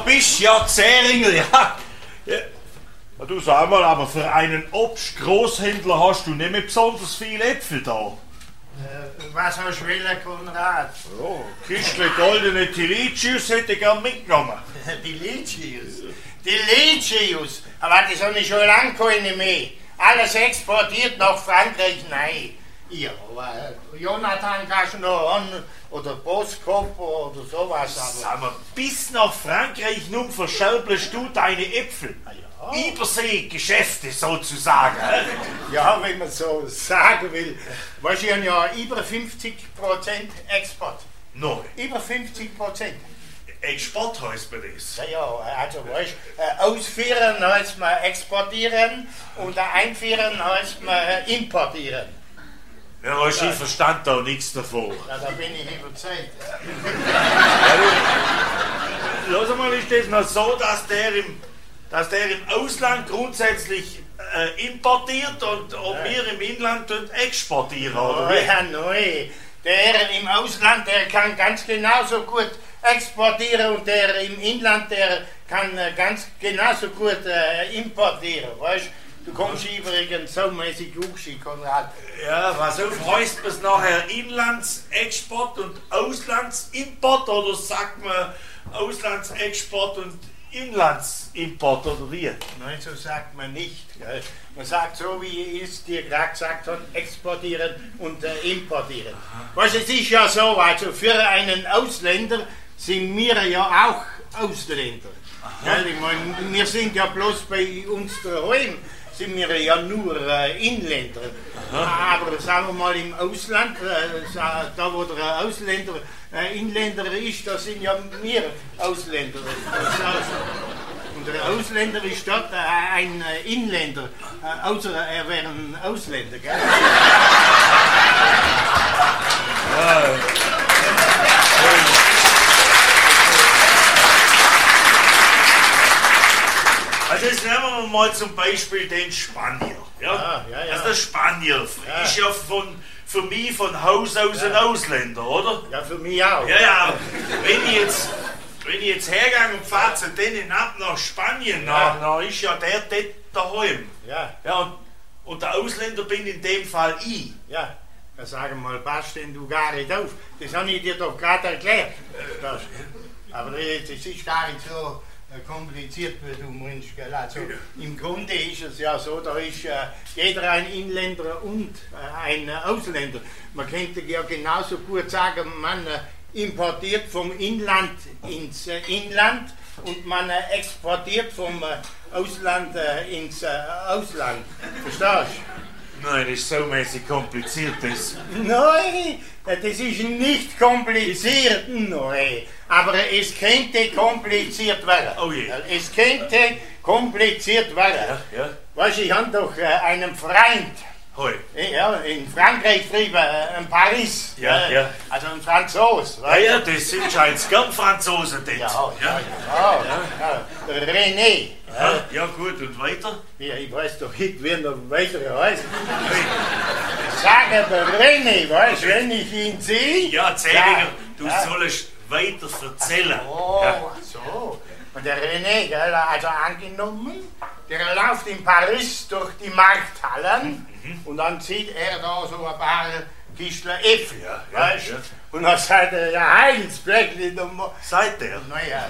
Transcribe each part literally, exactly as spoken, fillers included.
bist ja Zähringl, ja. ja. Du sag mal, aber für einen Obstgroßhändler hast du nicht mehr besonders viele Äpfel da. Äh, was hast du wollen, Konrad? Ja, Kistle goldene Tilicius hätte ich gern mitgenommen. Die Licius? Die Licius? Aber das habe ich schon lange keine mehr. Alles exportiert nach Frankreich, nein. Ja, aber Jonathan kannst du noch an, oder Boskop oder sowas. Aber sag mal, bis nach Frankreich nun verschelbelst du deine Äpfel. ja. Überseegeschäfte sozusagen. Ja, wenn man so sagen will. Weißt du, ich habe ja über fünfzig Prozent Export. No. Über fünfzig Prozent. Export heißt mir das. Ja, ja, also weißt du, ausführen heißt man exportieren und einführen heißt man importieren. Ja, weißt du, ich verstand da nichts davon. Ja, da bin ich überzeugt. Ja, du, lass mal, ist das noch so, dass der im, dass der im Ausland grundsätzlich äh, importiert und, und ja. wir im Inland exportieren, oder oh, wie? Ja, nein. Der im Ausland, der kann ganz genauso gut exportieren und der im Inland, der kann äh, ganz genauso gut äh, importieren, weißt du? Du kommst übrigens so mäßig hoch, Konrad. Ja, was auf, heißt es nachher Inlandsexport und Auslandsimport oder sagt man Auslandsexport und Inlandsimport oder wie? Nein, so sagt man nicht. Gell? Man sagt so, wie ich es dir gerade gesagt habe, exportieren und äh, importieren. Was es ist ja so, also für einen Ausländer sind wir ja auch Ausländer. Gell? Ich mein, wir sind ja bloß bei uns daheim, sind wir ja nur äh, Inländer. Aha. Aber sagen wir mal im Ausland, äh, da wo der Ausländer äh, Inländer ist, da sind ja wir Ausländer. Und der Ausländer ist dort äh, ein äh, Inländer, äh, außer er wäre ein Ausländer. Gell? Ja. Also jetzt nehmen wir mal zum Beispiel den Spanier. Ja? Ja, ja, ja. Also der Spanier ja. ist ja von, für mich von Haus aus ja. ein Ausländer, oder? Ja, für mich auch. Ja, ja. Wenn ich jetzt, wenn ich jetzt hergehe und fahre zu denen ab nach Spanien, ja. dann, dann ist ja der dort daheim. Ja. Ja, und, und der Ausländer bin in dem Fall ich. Ja. Dann sag mal, passt denn du gar nicht auf? Das habe ich dir doch gerade erklärt. Das. Aber das ist gar nicht so kompliziert, wie du meinst. Also, im Grunde ist es ja so, da ist äh, jeder ein Inländer und äh, ein äh, Ausländer. Man könnte ja genauso gut sagen, man äh, importiert vom Inland ins äh, Inland und man äh, exportiert vom äh, Ausland äh, ins äh, Ausland. Verstehst du? Nein, das ist so mäßig kompliziert. Das. Nein, das ist nicht kompliziert, nein. Aber es könnte kompliziert werden. Oh je. Es könnte kompliziert werden. Ja, ja. Weißt du, ich habe doch äh, einen Freund. Hoi. Ja, in Frankreich drüben, äh, in Paris. Ja, äh, ja. Also ein Franzos. Ja, ja, das sind scheinbar gern Franzosen dort. Ja, ja, ja. ja, ja. ja. Der René. Ja, ja, gut, und weiter? Ja, ich weiß doch nicht, wer noch weiter heißt. Sag aber René, weißt du, wenn ich ihn sehe. Ja, Zähringer, du ja. sollst weiter erzählen. Oh, ja. so. Und der René, gell, also angenommen, der läuft in Paris durch die Markthallen mhm. und dann sieht er da so ein paar Kistler Äpfel, ja, weißt du? Ja, ja. Und dann sagt er, ja, Heilsbleckli, du mo... Seid der? Naja.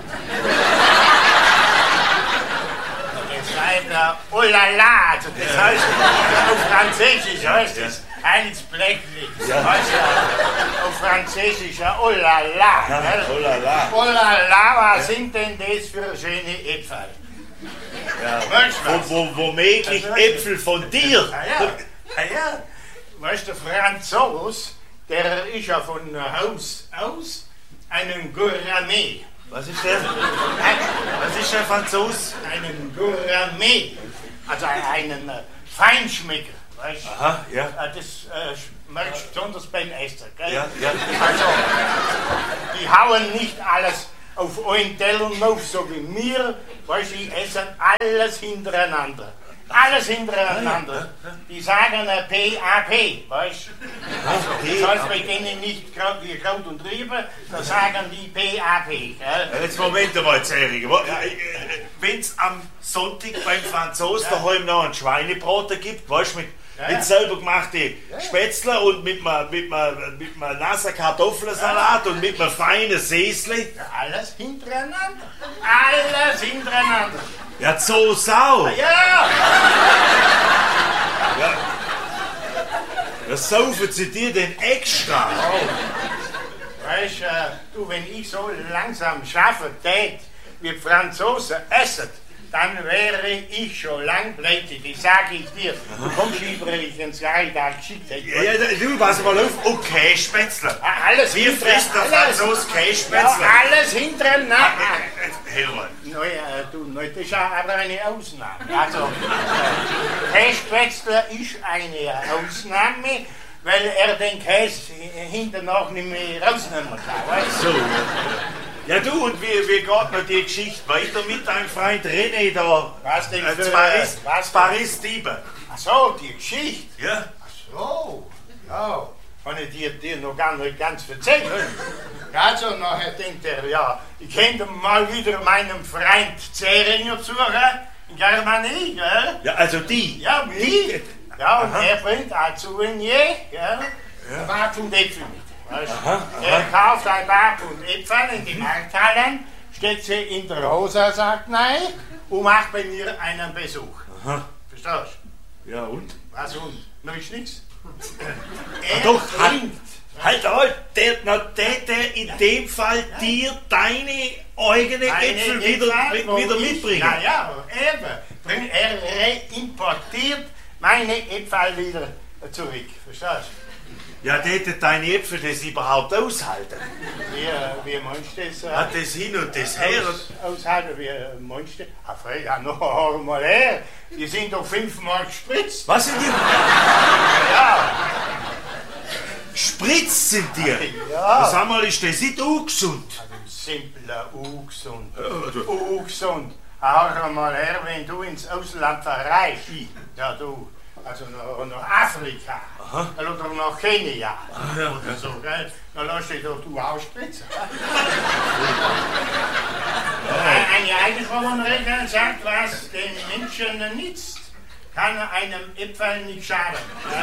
Das heißt er, oh la la, also das ja. heißt, auf Französisch heißt ja. es Heilsbleckli. Ja. Weißt du, auf Französisch, oh la la. Ja, oh la la. Oh la la, was ja. sind denn das für schöne Äpfel? Ja. Wo, wo, womöglich Äpfel von dir. Ah, ja. Ah, ja. Weißt du, der Franzos, der ist ja von Haus aus ein Gourmet. Was ist der? Was ist der Franzos? Einen Gourmet. Also einen Feinschmecker. Weißt? Aha, ja. Das äh, merkst du besonders beim Essen. Gell? Ja, ja. Also, die hauen nicht alles auf einen Teller auf, so wie wir. Weißt, die essen alles hintereinander. Alles hintereinander. Die sagen äh, P A P, weißt du? Also, das heißt bei denen nicht Kraut, wie Kraut und Rübe, da sagen die P A P. Gell? Jetzt Moment einmal, Zähriger. Wenn es am Sonntag beim Franzosen Ja. daheim noch einen Schweinebraten gibt, weißt du, mit, Ja. mit selber gemachte Spätzle und mit einem mit einem- mit einem nassen Kartoffelsalat und mit einem feinen Säsli. Ja, alles hintereinander. Alles hintereinander. Ja, so Sau. Ja! Was saufen sie dir denn extra? Weißt äh, du, wenn ich so langsam schaffe tät, wie Franzosen essen, dann wäre ich schon lang pleite, das sage ich dir. Du kommst übrigens ins Jahr da geschickt. Ja, ja, du, pass mal auf. Und Kässpätzle. Alles Wie frisst der alles- Franzose Ja, Kässpätzle? alles hintereinander. Hör mal. Naja, du, na, das ist ja aber eine Ausnahme. Also, äh, Kässpätzle ist eine Ausnahme, weil er den Käse hinten noch nicht mehr rausnehmen kann. Weißt du? So. Ja, du, und wie, wie geht noch die Geschichte weiter mit deinem Freund René da? Was denn Äh, für- zu Paris, was zu Paris Dieben. Ach so, die Geschichte. Ja? Ach so, ja. Kann ich dir, dir noch gar nicht ganz erzählen. Also, nachher denkt er, ja, ich könnte mal wieder meinem Freund Zähringer suchen, in Germanie, gell? Ja, also die. Ja, wie? Ja, und Aha. er bringt ein Souvenir, gell? Ein Barpfund Äpfel mit. Weißt? du? Aha, Er kauft ein Barpfund Äpfel in die Markthallen, steckt sie in der Hose, sagt nein, und macht bei mir einen Besuch. Aha. Verstehst Ja, und? du? Was und? Noch ist nichts. Ah, Er doch, halt, bringt. halt, halt, der, na, der, der in dem Fall dir deine eigene Eine Äpfel wieder, Äpfel, wo wieder ich- mitbringen. Ja, ja, eben. Bring- Er reimportiert meine Äpfel wieder zurück. Verstehst Ja, der hätte deine Äpfel das überhaupt aushalten. du? Wie, wie meinst du das? äh, Hat das hin und das her. Aus, aushalten, wie äh, meinst du? Ah, frei, ja, noch einmal her. Die sind doch fünfmal gespritzt. Was sind die? Ja, Spritz sind die. Ja. Sag mal, ist das nicht ungesund? simpler, ungesund. du- Ungesund. Hör mal her, wenn du ins Ausland reist. Ja, du. Also nach, nach Afrika. Oder nach Kenia. Oder so, gell? Dann lass dich doch du ausspritzen. Eine Einkommenregel sagt, was den Menschen nützt, kann einem Äpfel nicht schaden.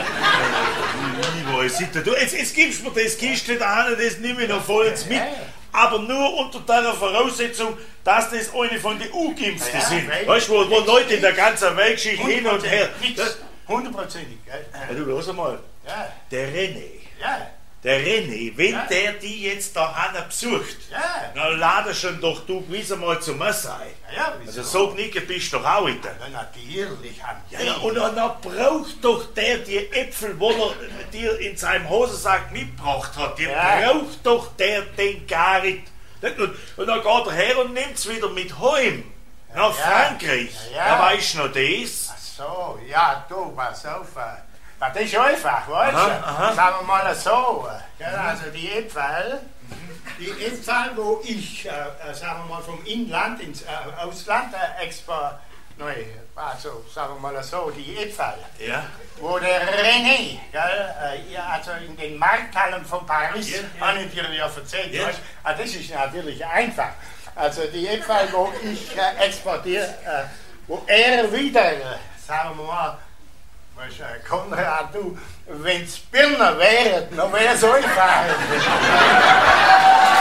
Ich weiß nicht. Du, jetzt, jetzt gibst du mir das Kiste da an, das nehme ich noch vollends mit. Ja. Aber nur unter der Voraussetzung, dass das eine von den U-Geimpften Ja, sind. weil- Weißt du, wo, wo Leute in der ganzen Welt schicken hin und her. Nichts. Hundertprozentig, gell? Ja, du, los einmal. Ja, Der René, ja, der René, wenn Ja. der die jetzt da Hanna besucht, ja. dann lade schon doch du gewiss einmal zum Messe ein. Ja, wieso? Also so knicke bist du doch auch wieder. Ja, natürlich haben Ja, ja, und dann, dann braucht doch der die Äpfel, wo er dir in seinem Hosensack mitgebracht hat, die Ja. braucht doch der den gar nicht. Und, und dann geht er her und nimmt es wieder mit heim nach Ja. Frankreich. Ja, ja. Ja, weißt du noch das? Ach so, ja, du, pass auf. äh, Das ist einfach, weißt du? Aha, aha. Sagen wir mal so. äh, gell, Also die Äpfel, die Äpfel, wo ich, äh, äh, sagen wir mal, vom Inland ins äh, Ausland äh, export, nein, also sagen wir mal so, die Äpfel, Ja. wo der René, gell, äh, ja, also in den Markthallen von Paris, Ja, ja. habe ich dir ja erzählt, Ja. weißt, ah, das ist natürlich einfach. Also die Äpfel, wo ich äh, exportiere, äh, wo er wieder, äh, sagen wir mal, weißt, äh, Konrad, du, wenn's Birnen wären, dann wäre es einfach.